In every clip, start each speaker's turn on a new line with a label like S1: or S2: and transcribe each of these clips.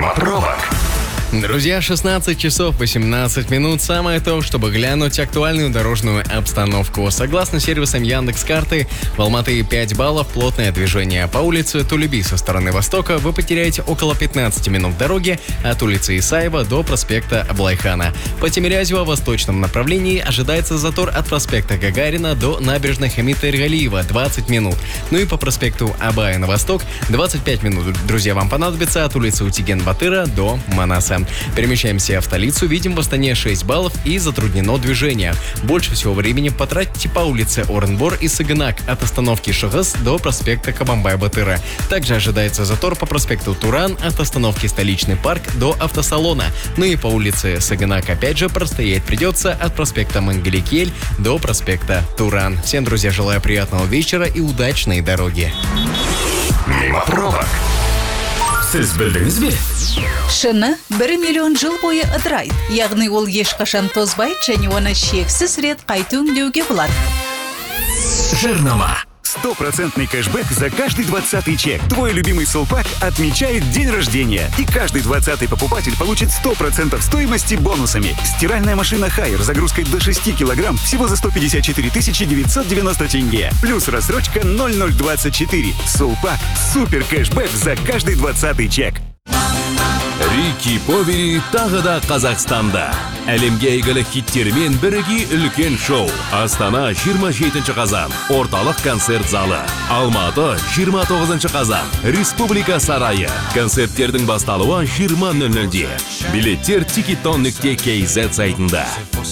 S1: Мимо пробок.
S2: Друзья, 16 часов 18 минут. Самое то, чтобы глянуть актуальную дорожную обстановку. Согласно сервисам Яндекс.Карты, в Алматы 5 баллов, плотное движение по улице Тулеби со стороны востока. Вы потеряете около 15 минут дороги от улицы Исаева до проспекта Аблайхана. По Тимирязево в восточном направлении ожидается затор от проспекта Гагарина до набережной Хамита Эргалиева 20 минут. Ну и по проспекту Абая на восток 25 минут. Друзья, вам понадобится от улицы Утиген-Батыра до Манаса. Перемещаемся в столицу, видим в Астане 6 баллов и затруднено движение. Больше всего времени потратите по улице Оренбор и Сагынак от остановки Шыгыс до проспекта Кабанбай-Батыра. Также ожидается затор по проспекту Туран от остановки Столичный парк до автосалона. Ну и по улице Сагынак опять же простоять придется от проспекта Менгеликель до проспекта Туран. Всем, друзья, желаю приятного вечера и удачной дороги.
S1: Мимо пробок.
S3: Сіз білдіңіз бе?
S4: Шыны 1 миллион жыл бойы ыдырайды. Яғни ол ешқашан тозбайды және оны шексіз рет қайта өңдеуге болады.
S3: Жарнама.
S5: 100% кэшбэк за каждый 20-й чек. Твой любимый Сулпак отмечает день рождения. И каждый 20-й покупатель получит 100% стоимости бонусами. Стиральная машина Хайер загрузкой до 6 килограмм всего за 154 990 тенге. Плюс рассрочка 0024. Сулпак. Супер кэшбэк за каждый 20-й чек.
S6: Рики Повери тағы да Қазақстанда. Әлемге әйгілі хиттермен біріге үлкен шоу. Астана 27 қазан. Орталық концерт залы. Алматы 29 қазан. Республика сарайы. Концерттердің басталуы 20:00-де. Билеттер tikiton.kz сайтында.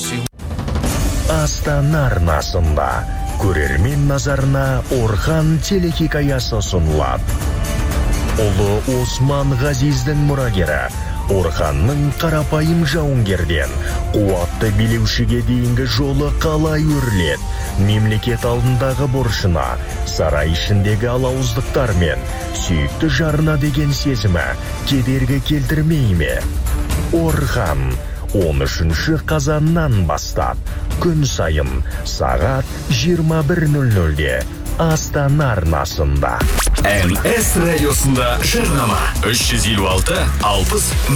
S7: Астана арнасында көрермен назарына Орхан телехикаясы ұсынылады. Ұлы Осман Ғазиздің мұрагері Орханның қарапайым жауынгерден қуатты билеушіге дейінгі жолы қалай өрлет, мемлекет алдындағы борышына, сарай ішіндегі алауыздықтар мен сүйікті жарына деген сезімі кедергі келтірмей ме? Орхан 13 қазаннан бастап күн сайын сағат 21:00-де Астана арнасында.
S3: МС радиосында жарнама. 356 60